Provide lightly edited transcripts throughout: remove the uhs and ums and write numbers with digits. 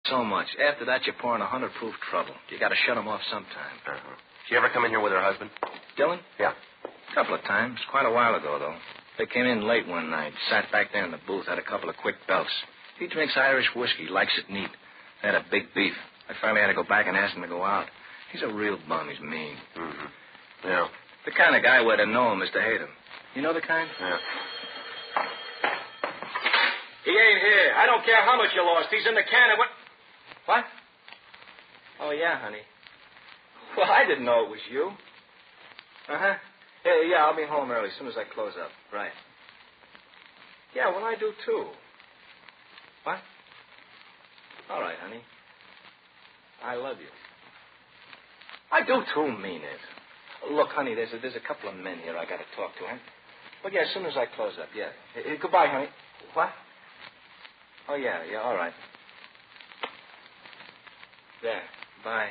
so much. After that, you're pouring 100-proof trouble. You got to shut him off sometime. Uh-huh. She ever come in here with her husband? Dylan? Yeah. A couple of times. Quite a while ago, though. They came in late one night, sat back there in the booth, had a couple of quick belts. He drinks Irish whiskey, likes it neat. They had a big beef. I finally had to go back and ask him to go out. He's a real bum. He's mean. Mm-hmm. Yeah. The kind of guy where to know him is to hate him. You know the kind? Yeah. He ain't here. I don't care how much you lost. He's in the can of What? Oh, yeah, honey. Well, I didn't know it was you. Uh-huh. Yeah, I'll be home early as soon as I close up. Right. Yeah, well, I do, too. What? All right, honey. I love you. I do, too, mean it. Look, honey, there's a couple of men here I got to talk to, huh? But, yeah, as soon as I close up, yeah. Goodbye, honey. What? Oh, yeah, all right. There, bye.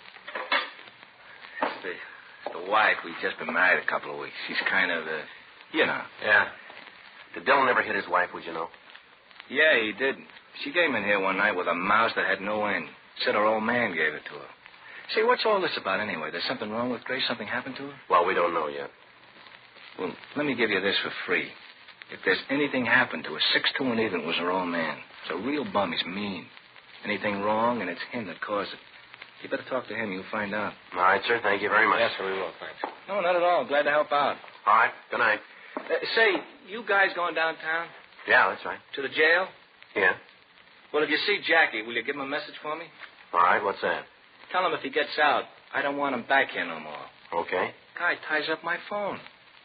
It's the wife. We've just been married a couple of weeks. She's kind of, you know. Yeah. Did Dillon ever hit his wife, would you know? Yeah, he did. She came in here one night with a mouse that had no end. Said her old man gave it to her. Say, what's all this about anyway? There's something wrong with Grace? Something happened to her? Well, we don't know yet. Well, let me give you this for free. If there's anything happened to her, 6'2" and even was her own man. It's a real bum. He's mean. Anything wrong, and it's him that caused it. You better talk to him. You'll find out. All right, sir. Thank you very much. Yes, sir, we will. Thanks. No, not at all. Glad to help out. All right. Good night. Say, you guys going downtown? Yeah, that's right. To the jail? Yeah. Well, if you see Jackie, will you give him a message for me? All right. What's that? Tell him if he gets out, I don't want him back here no more. Okay. Guy ties up my phone.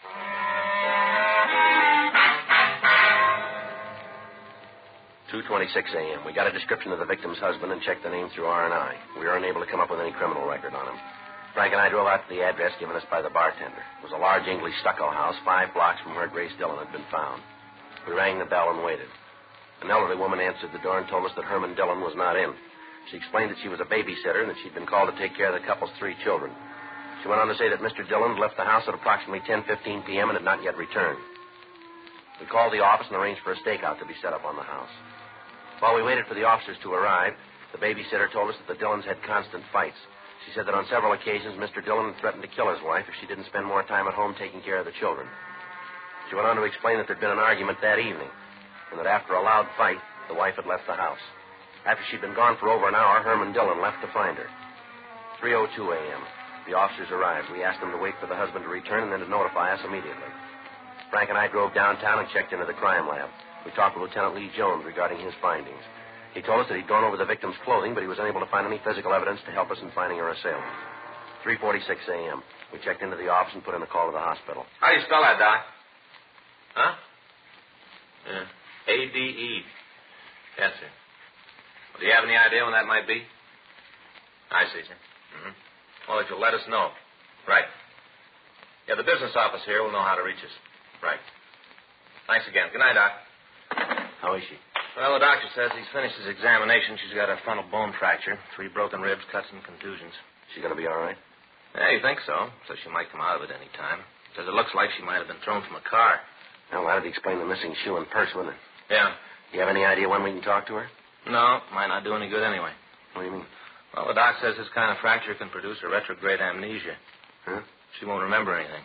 2:26 a.m. We got a description of the victim's husband and checked the name through R&I. We were unable to come up with any criminal record on him. Frank and I drove out to the address given us by the bartender. It was a large English stucco house 5 blocks from where Grace Dillon had been found. We rang the bell and waited. An elderly woman answered the door and told us that Herman Dillon was not in. She explained that she was a babysitter and that she'd been called to take care of the couple's 3 children. She went on to say that Mr. Dillon had left the house at approximately 10:15 p.m. and had not yet returned. We called the office and arranged for a stakeout to be set up on the house. While we waited for the officers to arrive, the babysitter told us that the Dillons had constant fights. She said that on several occasions, Mr. Dillon had threatened to kill his wife if she didn't spend more time at home taking care of the children. She went on to explain that there'd been an argument that evening, and that after a loud fight, the wife had left the house. After she'd been gone for over an hour, Herman Dillon left to find her. 3:02 a.m. The officers arrived. We asked them to wait for the husband to return and then to notify us immediately. Frank and I drove downtown and checked into the crime lab. We talked with Lieutenant Lee Jones regarding his findings. He told us that he'd gone over the victim's clothing, but he was unable to find any physical evidence to help us in finding her assailant. 3:46 a.m. We checked into the office and put in a call to the hospital. How do you spell that, Doc? Huh? A-D-E. Yes, sir. Well, do you have any idea when that might be? I see, sir. Mm-hmm. Well, if you'll let us know. Right. Yeah, the business office here will know how to reach us. Right. Thanks again. Good night, Doc. How is she? Well, the doctor says he's finished his examination. She's got a frontal bone fracture, 3 broken ribs, cuts, and contusions. She going to be all right? Yeah, you think so? So she might come out of it any time. Says it looks like she might have been thrown from a car. Well, that'd explain the missing shoe and purse, wouldn't it? Yeah. Do you have any idea when we can talk to her? No, might not do any good anyway. What do you mean? Well, the doc says this kind of fracture can produce a retrograde amnesia. Huh? She won't remember anything.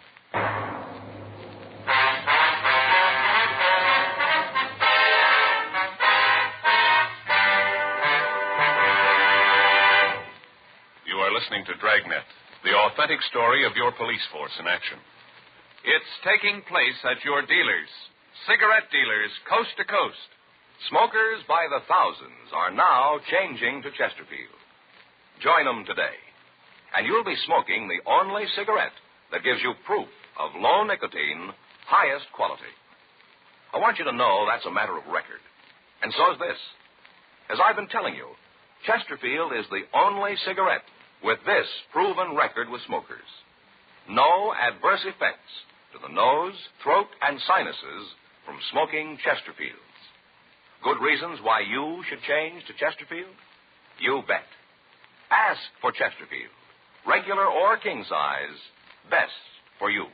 You are listening to Dragnet, the authentic story of your police force in action. It's taking place at your dealers, cigarette dealers coast to coast. Smokers by the thousands are now changing to Chesterfield. Join them today, and you'll be smoking the only cigarette that gives you proof of low nicotine, highest quality. I want you to know that's a matter of record, and so is this. As I've been telling you, Chesterfield is the only cigarette with this proven record with smokers. No adverse effects to the nose, throat, and sinuses from smoking Chesterfields. Good reasons why you should change to Chesterfield? You bet. Ask for Chesterfield, regular or king size, best for you.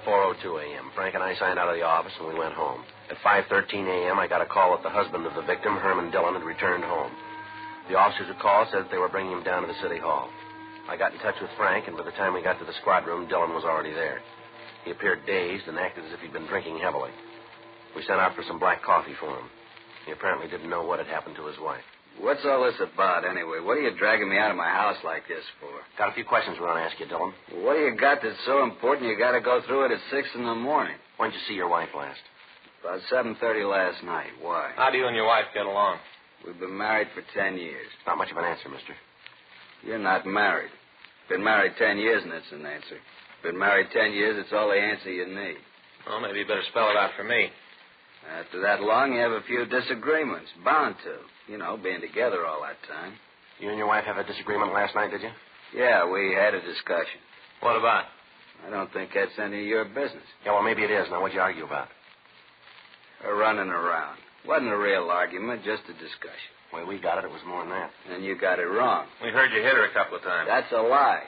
4:02 a.m. Frank and I signed out of the office, and we went home. At 5:13 a.m., I got a call that the husband of the victim, Herman Dillon, had returned home. The officers who called said that they were bringing him down to the city hall. I got in touch with Frank, and by the time we got to the squad room, Dillon was already there. He appeared dazed and acted as if he'd been drinking heavily. We sent out for some black coffee for him. He apparently didn't know what had happened to his wife. What's all this about, anyway? What are you dragging me out of my house like this for? Got a few questions we want to ask you, Dillon. What do you got that's so important you got to go through it at 6 in the morning? When'd you see your wife last? About 7:30 last night. Why? How do you and your wife get along? We've been married for 10 years. Not much of an answer, mister. You're not married. Been married 10 years, and it's an answer. Been married 10 years, it's all the answer you need. Well, maybe you better spell it out for me. After that long, you have a few disagreements. Bound to. You know, being together all that time. You and your wife have a disagreement last night, did you? Yeah, we had a discussion. What about? I don't think that's any of your business. Yeah, well, maybe it is. Now, what'd you argue about? Running around. Wasn't a real argument, just a discussion. The way we got it, it was more than that. And you got it wrong. We heard you hit her a couple of times. That's a lie.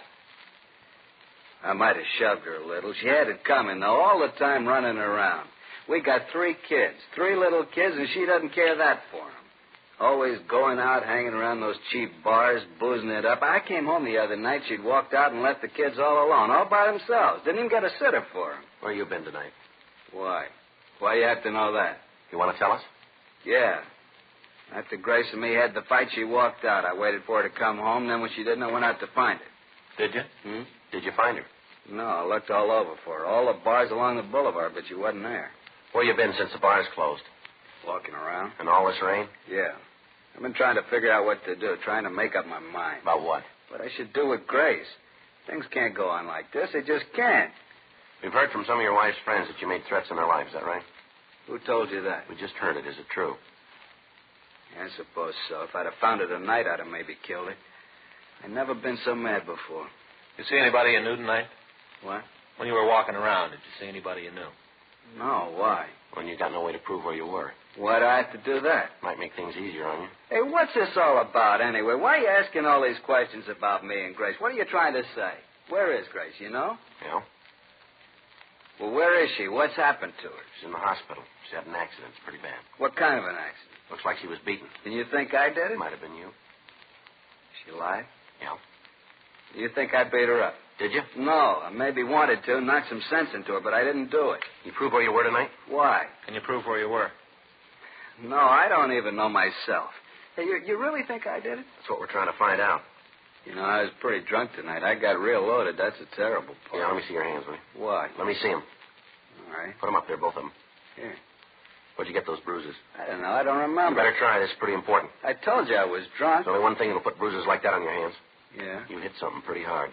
I might have shoved her a little. She had it coming, though, all the time running around. We got 3 kids, 3 little kids, and she doesn't care that for them. Always going out, hanging around those cheap bars, boozing it up. I came home the other night. She'd walked out and left the kids all alone, all by themselves. Didn't even get a sitter for them. Where you been tonight? Why? Why you have to know that? You want to tell us? Yeah. After Grace and me had the fight, she walked out. I waited for her to come home. Then when she didn't, I went out to find her. Did you? Did you find her? No, I looked all over for her. All the bars along the boulevard, but she wasn't there. Where you been since the bars closed? Walking around. In all this rain? Yeah. I've been trying to figure out what to do, trying to make up my mind. About what? What I should do with Grace. Things can't go on like this. They just can't. We've heard from some of your wife's friends that you made threats in their life. Is that right? Who told you that? We just heard it. Is it true? Yeah, I suppose so. If I'd have found her tonight, I'd have maybe killed her. I've never been so mad before. You see anybody you knew tonight? What? When you were walking around, did you see anybody you knew? No, why? When you got no way to prove where you were. Why'd I have to do that? Might make things easier on you. Hey, what's this all about, anyway? Why are you asking all these questions about me and Grace? What are you trying to say? Where is Grace, you know? Yeah? Well, where is she? What's happened to her? She's in the hospital. She had an accident. It's pretty bad. What kind of an accident? Looks like she was beaten. And you think I did it? Might have been you. She alive? Yeah. You think I beat her up? Did you? No, I maybe wanted to, knock some sense into her, but I didn't do it. You prove where you were tonight? Why? Can you prove where you were? No, I don't even know myself. Hey, you really think I did it? That's what we're trying to find out. You know, I was pretty drunk tonight. I got real loaded. That's a terrible part. Yeah, let me see your hands, will you? Why? Let me see them. All right. Put them up there, both of them. Here. Where'd you get those bruises? I don't know. I don't You remember. better try. This is pretty important. I told you I was drunk. There's only one thing that'll put bruises like that on your hands. Yeah. You hit something pretty hard.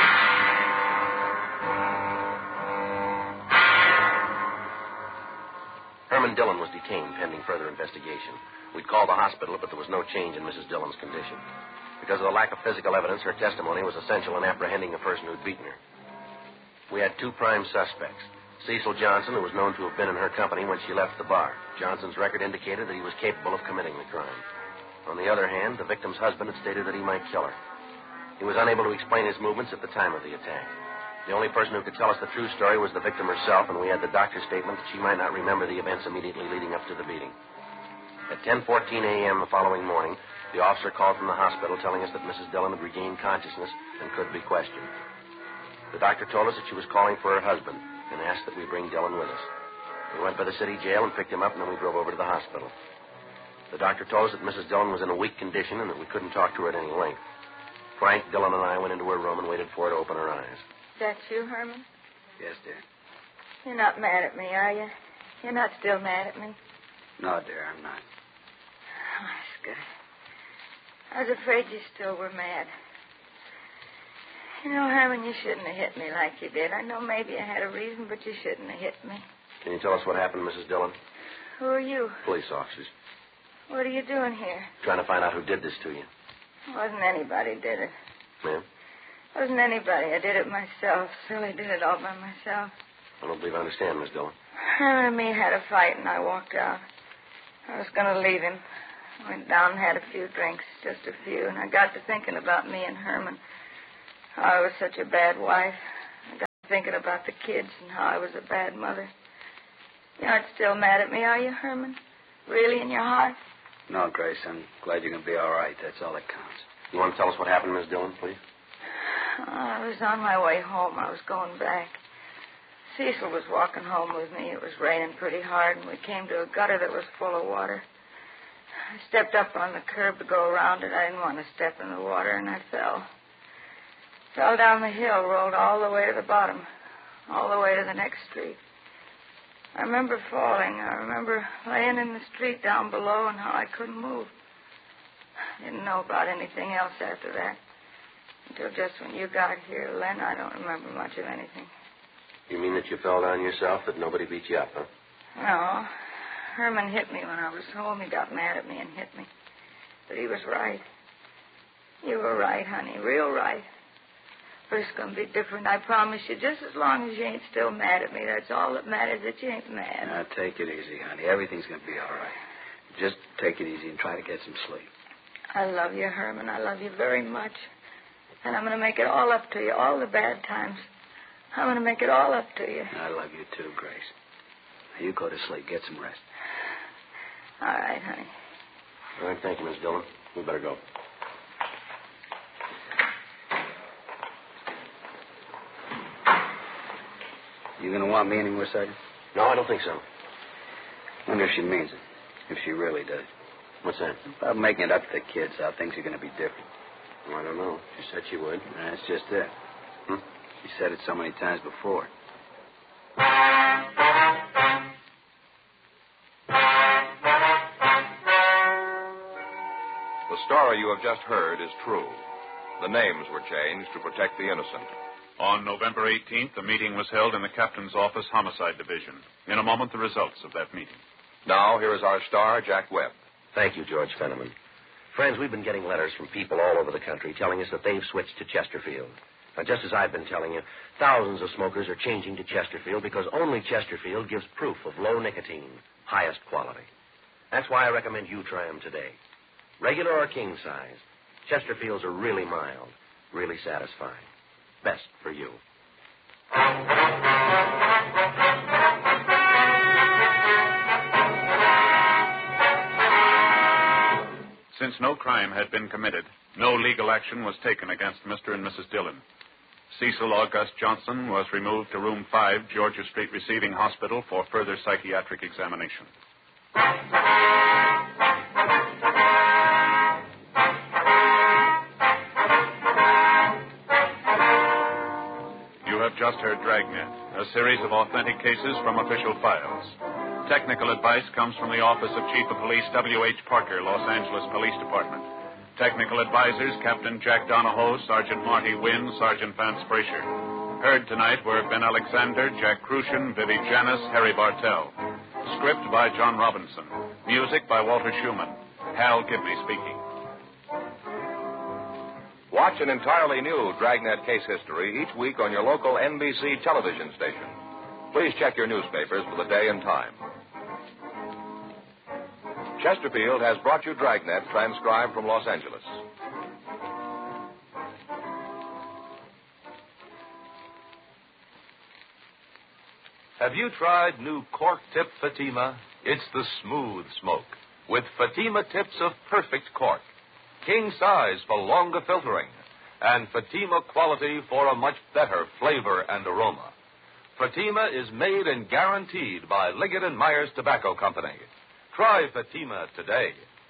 Herman Dillon was detained pending further investigation. We'd called the hospital, but there was no change in Mrs. Dillon's condition. Because of the lack of physical evidence, her testimony was essential in apprehending the person who'd beaten her. We had 2 prime suspects. Cecil Johnson, who was known to have been in her company when she left the bar. Johnson's record indicated that he was capable of committing the crime. On the other hand, the victim's husband had stated that he might kill her. He was unable to explain his movements at the time of the attack. The only person who could tell us the true story was the victim herself, and we had the doctor's statement that she might not remember the events immediately leading up to the beating. At 10:14 a.m. the following morning, the officer called from the hospital telling us that Mrs. Dillon had regained consciousness and could be questioned. The doctor told us that she was calling for her husband and asked that we bring Dillon with us. We went by the city jail and picked him up, and then we drove over to the hospital. The doctor told us that Mrs. Dillon was in a weak condition and that we couldn't talk to her at any length. Frank, Dillon, and I went into her room and waited for her to open her eyes. That's you, Herman? Yes, dear. You're not mad at me, are you? You're not still mad at me? No, dear, I'm not. Oh, that's good. I was afraid you still were mad. You know, Herman, you shouldn't have hit me like you did. I know maybe I had a reason, but you shouldn't have hit me. Can you tell us what happened, Mrs. Dillon? Who are you? Police officers. What are you doing here? Trying to find out who did this to you. It wasn't anybody did it. Ma'am? It wasn't anybody. I did it myself. Silly did it all by myself. I don't believe I understand, Miss Dillon. Herman and me had a fight, and I walked out. I was going to leave him. I went down and had a few drinks, just a few, and I got to thinking about me and Herman. How I was such a bad wife. I got to thinking about the kids and how I was a bad mother. You aren't still mad at me, are you, Herman? Really, in your heart? No, Grace, I'm glad you're going to be all right. That's all that counts. You want to tell us what happened, Miss Dillon, please? I was on my way home. I was going back. Cecil was walking home with me. It was raining pretty hard, and we came to a gutter that was full of water. I stepped up on the curb to go around it. I didn't want to step in the water, and I fell. Fell down the hill, rolled all the way to the bottom, all the way to the next street. I remember falling. I remember laying in the street down below and how I couldn't move. I didn't know about anything else after that. Until just when you got here, Len, I don't remember much of anything. You mean that you fell down yourself, that nobody beat you up, huh? No. Herman hit me when I was home. He got mad at me and hit me. But he was right. You were right, honey, real right. But it's going to be different, I promise you. Just as long as you ain't still mad at me, that's all that matters, that you ain't mad. Now, take it easy, honey. Everything's going to be all right. Just take it easy and try to get some sleep. I love you, Herman. I love you very much. And I'm going to make it all up to you, all the bad times. I'm going to make it all up to you. I love you, too, Grace. Now, you go to sleep. Get some rest. All right, honey. All right, thank you, Miss Dillon. We better go. You going to want me anymore, Sergeant? No, I don't think so. Wonder if she means it. If she really does. What's that? About making it up to the kids, how things are going to be different. Well, I don't know. She said she would. That's just it. She said it so many times before. The story you have just heard is true. The names were changed to protect the innocent. On November 18th, a meeting was held in the captain's office, Homicide Division. In a moment, the results of that meeting. Now, here is our star, Jack Webb. Thank you, George Fenneman. Friends, we've been getting letters from people all over the country telling us that they've switched to Chesterfield. Now, just as I've been telling you, thousands of smokers are changing to Chesterfield because only Chesterfield gives proof of low nicotine, highest quality. That's why I recommend you try them today. Regular or king size, Chesterfields are really mild, really satisfying. Best for you. Since no crime had been committed, no legal action was taken against Mr. and Mrs. Dillon. Cecil August Johnson was removed to Room 5, Georgia Street Receiving Hospital for further psychiatric examination. You have just heard Dragnet, a series of authentic cases from official files. Technical advice comes from the Office of Chief of Police W.H. Parker, Los Angeles Police Department. Technical advisors, Captain Jack Donahoe, Sergeant Marty Wynn, Sergeant Vance Frazier. Heard tonight were Ben Alexander, Jack Crucian, Vivi Janis, Harry Bartell. Script by John Robinson. Music by Walter Schumann. Hal Gibney speaking. Watch an entirely new Dragnet case history each week on your local NBC television station. Please check your newspapers for the day and time. Chesterfield has brought you Dragnet, transcribed from Los Angeles. Have you tried new cork tip Fatima? It's the smooth smoke with Fatima tips of perfect cork. King size for longer filtering, and Fatima quality for a much better flavor and aroma. Fatima is made and guaranteed by Liggett & Myers Tobacco Company. Try Fatima today.